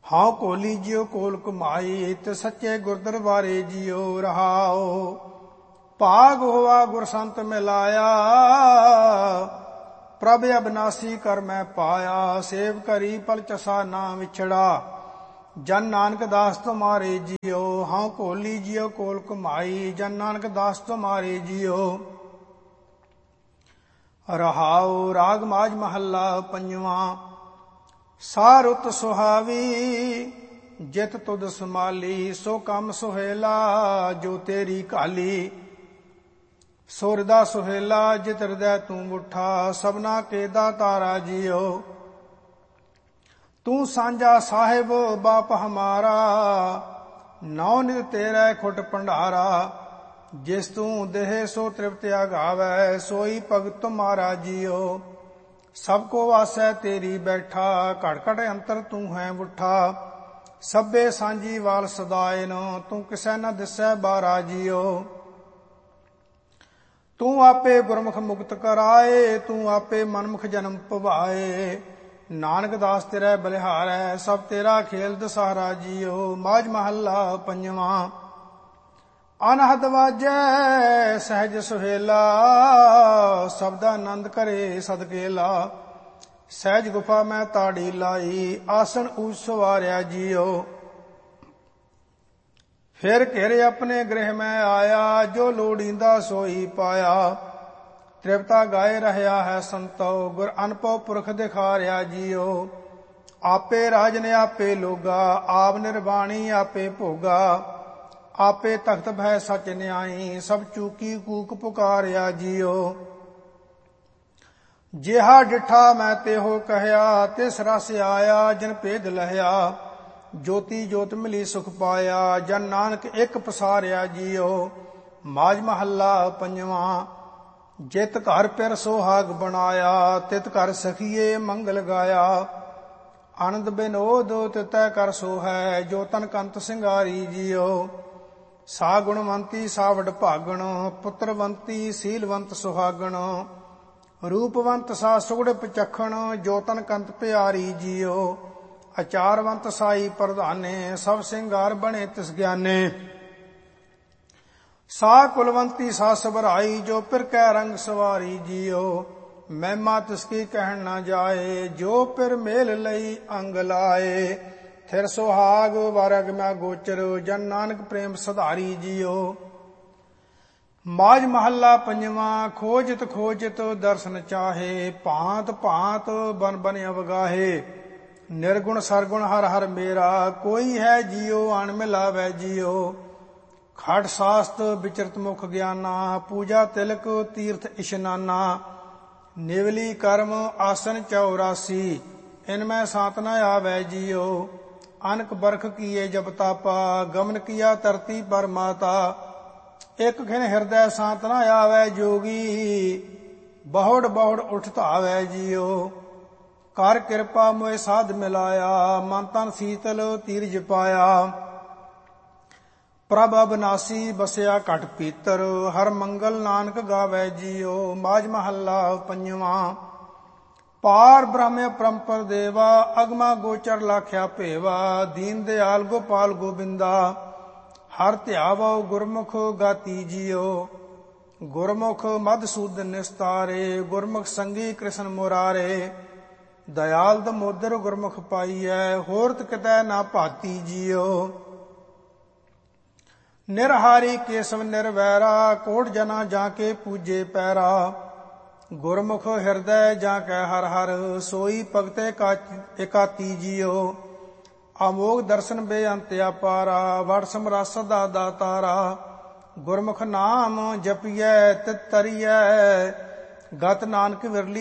How Koli जियो कोल कुमाई ते सच्चे गुर दरबारे जियो रहाओ। भाग होवा गुर संत मिलाया प्रभ अविनाशी कर मैं पाया। सेव करी पल चसा ना विछड़ा जन नानक दास तुम्हारे जियो। हाउ कोली जियो कोल कुमाई जन नानक दास तुम्हारे जियो रहाओ। राग माज महला पंजवा। सारुत सुहावी जित तुद समाली सो कम सुहेला जो तेरी काली। सो हृदय सुहेला जित हृदय तू उठा सबना के दातारा जियो। तू सांझा साहिब बाप हमारा नौ नित तेरे खुट भंडारा। जिस तू देह सो तृप्त आगावै सोई भगत तुम्हारा जियो। सबको वासै तेरी बैठा घट घट अंतर तू है उठा। सभे सांझी वाल सदाए न तू किसै न दिसै बारा जियो। तू आपे गुरमुख मुक्त कराए तू आपे मनमुख जन्म पवाए। नानक दास तेरा बलिहारै सब तेरा खेल दसारा जियो। माज महला पंजवा। अनहद वाजै सहज सुहेला शब्दानंद करे सदकेला। सहज गुफा मैं ताड़ी लाई आसन ऊज सवारिया जियो। फिर घेरे अपने गृह में आया जो लोड़ींदा सोई पाया। तृप्ता गाए रहा है संतो गुर अनपो पुरख दिखारिया जियो। आपे राजन आपे लोगा आप निर्वाणी आपे भोगा। आपे तख्त भय सच न्याई सब चूकी कूक पुकारिया जियो। जिहा डिठा मैं तेहो कहया तिस रस आया जिन भेद लहया। ज्योति ज्योत मिली सुख पाया जन नानक एक पसारिया जियो। माज महला पंजवा। जित घर पिर सोहाग बनाया तित घर सखिए मंगल गाया। आनंद बिनोद तितै कर सो है जो तन कंत सिंगारी जियो। सा गुणवंती सा वड भागण पुत्रवंती सीलवंत सुहागण। रूपवंत सा सुगड़ पचखण जो तन कंत प्यारी जियो। अचारवंत साई प्रधाने सब सिंगार बने तिस ज्ञाने। सा कुलवंती सा सबराई जो पिर कै रंग सवारी जियो। महिमा तिसकी कहन न जाए जो पिर मेल लई अंग लाए। थिर सुहाग वारग मैं गोचर जन नानक प्रेम सधारी जियो। माज महला पंजवा। खोजत खोजत दर्शन चाहे भांत भांत बन बन अवगाहे। निर्गुण सरगुण हर हर मेरा कोई है जियो अण मिलावै जियो। खट शास्त्र विचरत मुख ज्ञाना पूजा तिलक तीर्थ इशनाना। निवली कर्म आसन 84 इनमें सात न आवै जियो। अनक बरख किए जब तापा गमन किया धरती पर माता। एक खिन हृदय सांत न आवै जोगी बहुड़ बहुड़ उठ धावै जियो। कर कृपा मोए साध मिलाया मन तन शीतल तीरज पाया। प्रभ अविनाशी बसया घट पीतर हर मंगल नानक गावै जियो। माज महला पंजवा। पार ब्रह्म परंपर देवा अगमा गोचर लाख्या भेवा। दीन दयाल गोपाल गोबिंदा हर ध्यावो गुरमुख गाती जियो। गुरमुख मधुसूदन निस्तारे गुरमुख संगी कृष्ण मुरारे। दयाल दमोदर गुरमुख पाईऐ होरत कितै ना भाती जियो। निरहारी केशव निर्वैरा कोट जना जाके पूजे पैरा। गुरमुख हृदय जाकै हर हर सोई भगते एकाती जियो। अमोघ दर्शन बेअंत अपारा वड समरस दा दातारा। गुरमुख नाम जपियै तित तरियै गत नानक विरली